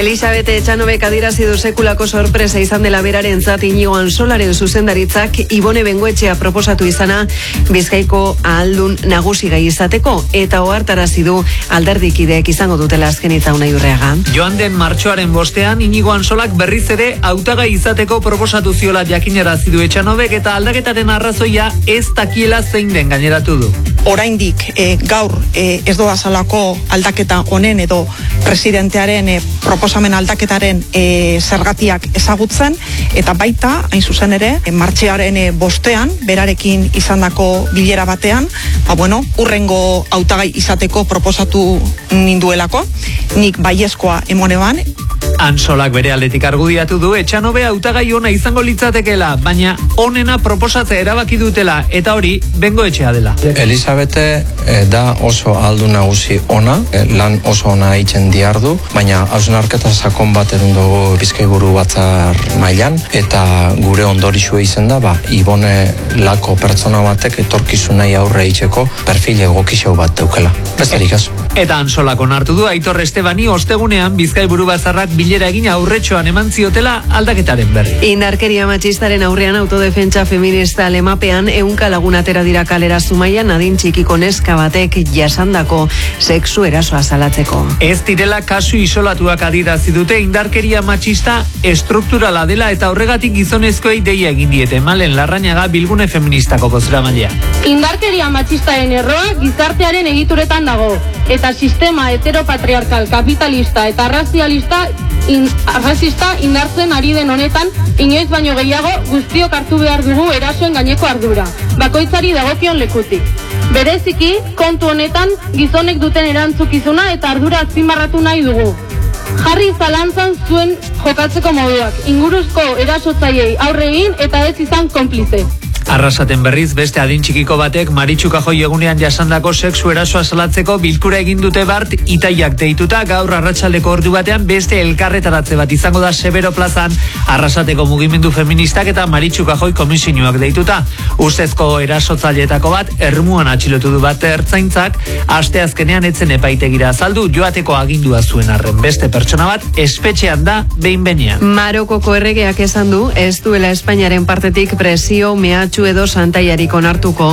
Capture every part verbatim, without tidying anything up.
Elisabete Etxanobek adirazi du sekulako sorpresa izan dela berarentzat Inigo Ansolaren zuzendaritzak Ibone Bengoetxea proposatu izana Bizkaiko ahaldun nagusi gai izateko, eta ohartarazi du alderdikideek izango dutela azken hitza Unai Urreaga. Joan den martxoaren bostean Inigo Ansolak berriz ere hautagai izateko proposatu ziola jakinarazi du Etxanobek, eta aldaketaren arrazoia ez dakiela zein den gaineratu du. Oraindik e, gaur e, ez doa zalako aldaketa honen edo presidentearen e, proposamen aldaketaren e, zergatiak ezagutzen, eta baita, hain zuzen ere, e, martxearen e, bostean, berarekin izandako bilera batean, ba bueno, urrengo hautagai izateko proposatu ninduelako, nik baiezkoa emoneban. Ansolak bere aldetik argudiatu du Etxanobe hautagai ona izango litzatekeela, baina onena proposatzea erabaki dutela, eta hori Bengoetxea dela. Elisabete eh, da oso aldu nagusi ona, eh, lan oso ona egiten diardu, baina hausnarketa sakon bat egin dugu Bizkaiburu Batzar mailan, eta gure ondorixua izen da, ba, Ibone lako pertsona batek etorkizunei aurre egiteko perfil egokixau bat daukela. Besterik ez. Eta Ansolak onartu du Aitor Estebani ostegunean Bizkaiburu Batzarrak bilera egin aurretxoan eman ziotela aldaketaren berri. Indarkeria matxistaren aurrean autodefentsa feminista lemapean ehunka lagun atera dira kalera Zumaian adin txikiko neska batek jasandako sexu erasoa salatzeko. Ez direla kasu isolatuak adirazi dute, indarkeria matxista estrukturala dela eta horregatik gizonezkoei deia egin diete. Malen Larrañaga Bilgune Feministako bozeramailea. Indarkeria matxistaren erroa gizartearen egituretan dago, eta sistema heteropatriarkal kapitalista eta razialista In, arrazista indartzen ari den honetan, inoiz baino gehiago guztiok hartu behar dugu erasoen gaineko ardura, bakoitzari dagokion lekutik. Bereziki, kontu honetan gizonek duten erantzukizuna eta ardura azpimarratu nahi dugu. Jarri zalantzan zuen jokatzeko moduak, inguruzko erasotzaileei aurre egin eta ez izan konplize. Arrasaten berriz, beste adin txikiko batek Maritxu Kajoi egunean jasandako sexu erasoa salatzeko bilkura egin dute bart Itaiak deituta. Gaur arratsaldeko ordu batean beste elkarretaratze bat izango da Severo plazan, Arrasateko mugimendu feministak eta Maritxu Kajoi komisioak deituta. Ustezko erasotzaileetako bat ermuan atxilotu du bat ertzaintzak, asteazkenean etzen epaitegira azaldu, joateko agindua zuen arren. Beste pertsona bat espetxean da behin-behinean. Marokoko erregeak esan du ez duela Espainiaren partetik presio mehatxu edo santaiarik onartuko.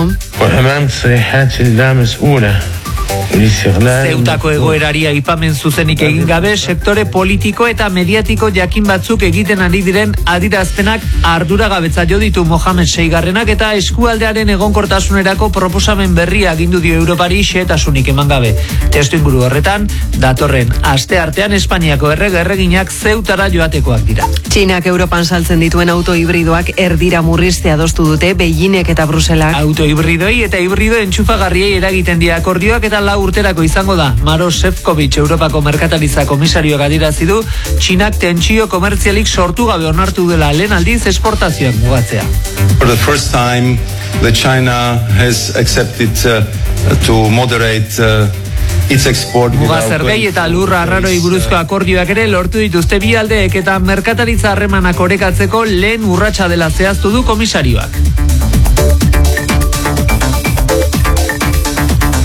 Zeutako egoerari aipamen zuzenik egin gabe, sektore politiko eta mediatiko jakin batzuk egiten ari diren adirazpenak arduragabetza jo ditu Mohamed seigarrenak, eta eskualdearen egonkortasunerako proposamen berria agindu dio Europari xehetasunik eman gabe. Testu inguru horretan, datorren aste artean Espainiako errege erreginak Zeutara joatekoak dira. Txinak Europan saltzen dituen auto hibridoak erdira murriztea adostu dute Beijingek eta Bruselak. Auto hibridoi eta hibrido entxufagarriei eragiten dira akordioak, eta lau urterako izango da. Maros Šefčovič Europako merkataritza komisarioak adirazi du Txinak tentsio komertzialik sortu gabe onartu dela lehen aldiz esportazioak mugatzea. For the first time, the China has accepted uh, to moderate uh, its export. Muga zergei eta lurra arraroi buruzko akordioak ere lortu dituzte bi aldeek, eta merkataritza harremanak orekatzeko lehen urratsa dela zehaztu du komisarioak.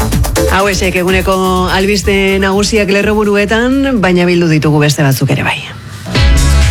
Hauesek eguneko albiste nagusiak lerroburuetan, baina bildu ditugu beste batzuk ere bai.